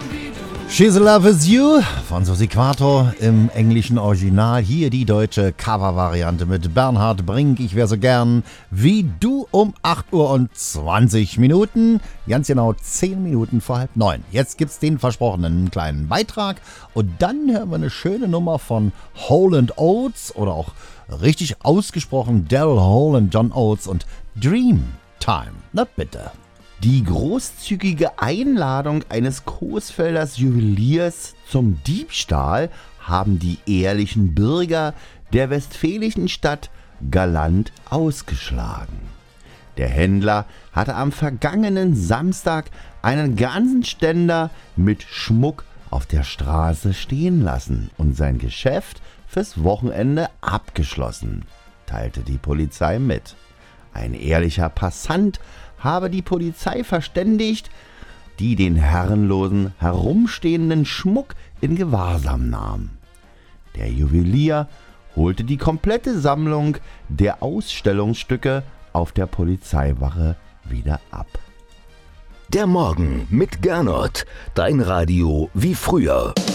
She's in Love With You von Susi Quator im englischen Original. Hier die deutsche Cover-Variante mit Bernhard Brink. Ich wäre so gern wie du um 8:20 Uhr. Ganz genau 10 Minuten vor 8:30. Jetzt gibt's den versprochenen kleinen Beitrag. Und dann hören wir eine schöne Nummer von Hall & Oates oder auch richtig ausgesprochen Daryl Hall und John Oates und Dream Time. Na bitte. Die großzügige Einladung eines Coesfelders Juweliers zum Diebstahl haben die ehrlichen Bürger der westfälischen Stadt galant ausgeschlagen. Der Händler hatte am vergangenen Samstag einen ganzen Ständer mit Schmuck auf der Straße stehen lassen und sein Geschäft fürs Wochenende abgeschlossen, teilte die Polizei mit. Ein ehrlicher Passant habe die Polizei verständigt, die den herrenlosen, herumstehenden Schmuck in Gewahrsam nahm. Der Juwelier holte die komplette Sammlung der Ausstellungsstücke auf der Polizeiwache wieder ab. Der Morgen mit Gernot, dein Radio wie früher.